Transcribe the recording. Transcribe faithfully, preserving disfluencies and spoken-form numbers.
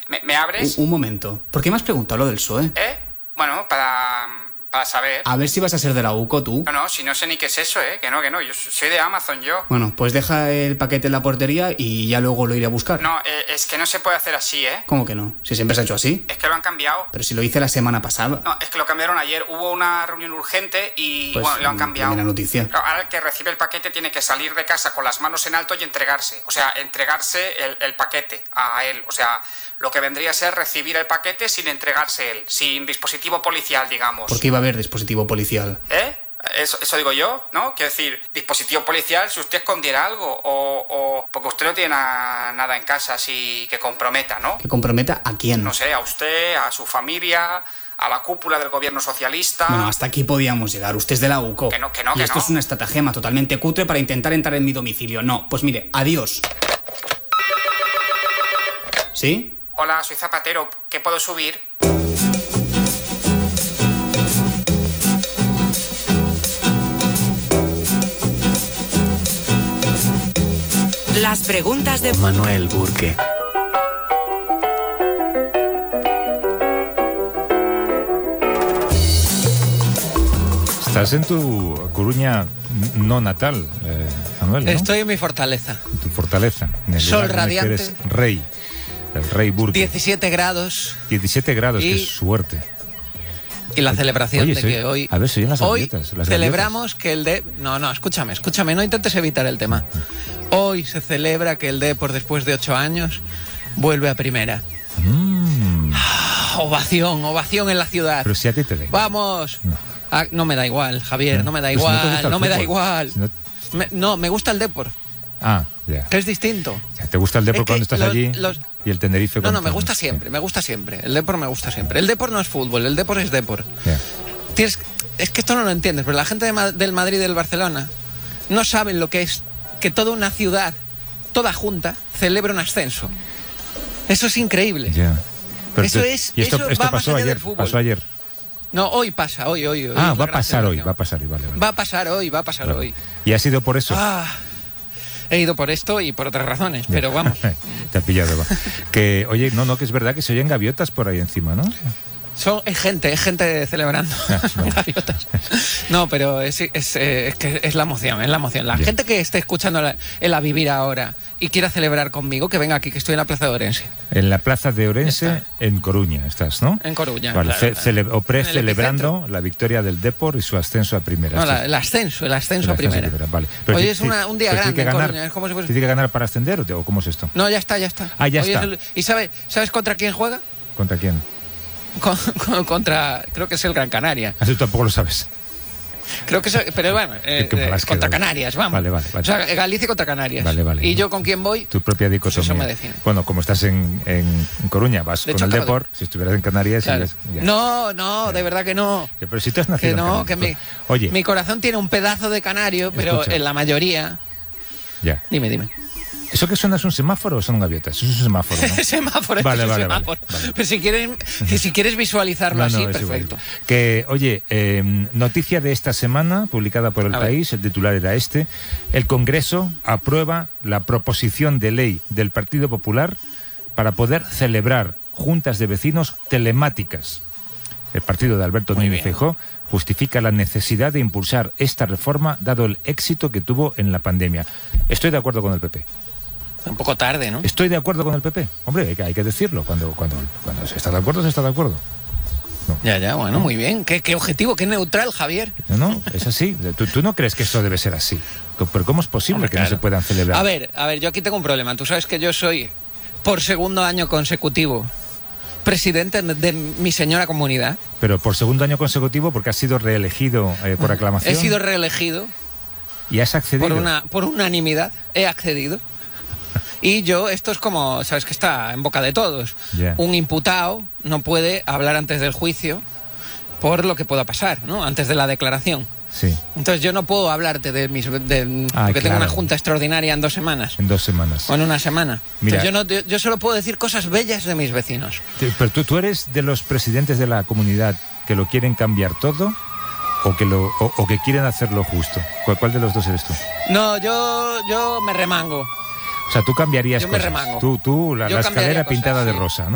¿Me, me abres? Un, un momento. ¿Por qué me has preguntado lo del P S O E? ¿Eh? Bueno, para... para saber. A ver si vas a ser de la U C O tú. No, no, si no sé ni qué es eso, ¿eh? Que no, que no, yo soy de Amazon, yo. Bueno, pues deja el paquete en la portería y ya luego lo iré a buscar. No, eh, es que no se puede hacer así, ¿eh? ¿Cómo que no? Si siempre se ha hecho así. Es que lo han cambiado. Pero si lo hice la semana pasada. No, es que lo cambiaron ayer. Hubo una reunión urgente y, Pues, bueno, lo han cambiado. primera noticia. Claro, ahora el que recibe el paquete tiene que salir de casa con las manos en alto y entregarse. O sea, entregarse el, el paquete a él. O sea, lo que vendría a ser recibir el paquete sin entregarse él. Sin dispositivo policial, digamos. ¿Por qué iba a haber dispositivo policial? ¿Eh? Eso, eso digo yo, ¿no? Quiero decir, dispositivo policial si usted escondiera algo o, o porque usted no tiene na- nada en casa así que comprometa, ¿no? ¿Que comprometa a quién? No sé, a usted, a su familia, a la cúpula del gobierno socialista. Bueno, hasta aquí podíamos llegar. Usted es de la U C O. Que no, que no, y que esto no. es una estratagema totalmente cutre para intentar entrar en mi domicilio. No, pues mire, adiós. ¿Sí? Hola, soy Zapatero, ¿qué puedo subir? Las preguntas de Manuel Burke. Estás en tu Coruña no natal, eh, Manuel, ¿no? Estoy en mi fortaleza. En tu fortaleza. En el Sol lugar en el que radiante. eres rey. El rey Burke. diecisiete grados. diecisiete grados, Y- qué suerte. Y la celebración Oye, de soy- que hoy... a ver, se oyen las hoy gaviotas, las celebramos que el de... No, no, escúchame, escúchame, no intentes evitar el tema. Hoy se celebra que el Depor, después de ocho años, vuelve a primera. Mm, Ah, ovación, ovación en la ciudad. pero si a ti te da igual. ¡Vamos! No. Ah, no me da igual, Javier, no me da Pues si no te igual, gusta el no me da fútbol. igual. Si no- Me- no, me gusta el Depor, Ah, ya. que es distinto. Ya, ¿te gusta el Depor Es que cuando estás los- allí? los- Y el Tenerife No, cuando no, me estás- gusta siempre, me gusta siempre. El Depor me gusta siempre. El Depor no es fútbol, el Depor es Depor. Ya. Tienes, es que esto no lo entiendes, pero la gente de Ma- del Madrid y del Barcelona no saben lo que es que toda una ciudad, toda junta, celebra un ascenso. Eso es increíble. Ya. Pero Eso te- es- y esto, eso esto va más pasó allá ayer. del fútbol. Pasó ayer. No, hoy pasa, hoy, hoy. hoy Ah, es va la a gran pasar hoy, celebración. va a pasar hoy, vale, vale. Va a pasar hoy, va a pasar Vale. hoy. Y ha sido por eso. Ah, he ido por esto y por otras razones, pero vamos. Te ha pillado, va. Que, oye, no, no, que es verdad que se oyen gaviotas por ahí encima, ¿no? Son, es gente, es gente celebrando. Ah, vale. Gaviotas. No, pero es, es, eh, es que es la emoción, es la emoción. La Ya. gente que esté escuchando la- el A Vivir ahora y quiera celebrar conmigo, que venga aquí, que estoy en la Plaza de Orense, En la plaza de Ya Orense, está. en Coruña, estás, ¿no? en Coruña. Vale, claro, ce- claro. cele- o En el pre-celebrando la victoria del Depor y su ascenso a primera. No, Sí. la- el ascenso, el ascenso El a primera. vale. Hoy ti- es ti- una- un día pero tiene grande que en ganar, Coruña, es como si fuese- ¿Tiene que ganar para ascender o cómo es esto? No, ya está, ya está. Ah, ya Hoy está. es el- ¿Y sabe, sabes contra quién juega? ¿Contra quién? Con- con- contra, creo que es el Gran Canaria. Ah, tú tampoco lo sabes. Creo que es, pero bueno, eh, Qué mal eh, has contra quedado. Canarias, vamos. Vale, vale, vale. O sea, Galicia contra Canarias. Vale, vale. ¿Y yo con quién voy? Tu propia dicotomía. eso me define. Bueno, como estás en, en Coruña, vas De con hecho, el acabo de- Depor. Si estuvieras en Canarias, Claro. irías- ya. No, no, de verdad que no. Ya, pero si tú has nacido Que en no, Canarias, que mi, pues, Oye, mi corazón tiene un pedazo de canario, pero Escucha. en la mayoría. ya. Dime, dime. ¿Eso que suena es un semáforo o son gaviotas? Eso es un semáforo, ¿no? Semáforo, Vale, esto es un vale, vale, semáforo. vale. Pero si quieres, que si quieres visualizarlo No, así, no, es igual. perfecto. Que, oye, eh, noticia de esta semana, publicada por El A ver. País, el titular era este: el Congreso aprueba la proposición de ley del Partido Popular para poder celebrar juntas de vecinos telemáticas. El partido de Alberto Muy Núñez bien. Feijóo justifica la necesidad de impulsar esta reforma dado el éxito que tuvo en la pandemia. Estoy de acuerdo con el P P. Un poco tarde, ¿no? Estoy de acuerdo con el P P. Hombre, hay que, hay que decirlo. Cuando, cuando, cuando se está de acuerdo, se está de acuerdo. Ya, ya, bueno, muy bien. ¿Qué, qué objetivo, qué neutral, Javier. No, no, es así. ¿Tú, tú no crees que esto debe ser así? ¿Pero cómo es posible Hombre, que claro. no se puedan celebrar? A ver, a ver, yo aquí tengo un problema. Tú sabes que yo soy, por segundo año consecutivo, presidente de, de mi señora comunidad. Pero por segundo año consecutivo, porque has sido reelegido eh, por aclamación. He sido reelegido y has accedido. por una por unanimidad. He accedido. Y yo, esto es como, sabes que está en boca de todos. Ya. Un imputado no puede hablar antes del juicio por lo que pueda pasar, ¿no? Antes de la declaración. Sí, Entonces yo no puedo hablarte de mis... De, Ah, porque tengo claro. una junta extraordinaria en dos semanas. en dos semanas. O en una semana. Mira. Entonces yo, no, yo, yo solo puedo decir cosas bellas de mis vecinos. Te- Pero tú, tú eres de los presidentes de la comunidad que lo quieren cambiar todo o que, lo, o, o que quieren hacerlo justo. ¿Cuál, cuál de los dos eres tú? No, yo, yo me remango. O sea, tú cambiarías Yo me cosas. remango. Tú, tú la, Yo la cambiaría escalera cosas, pintada de sí. rosa, ¿no?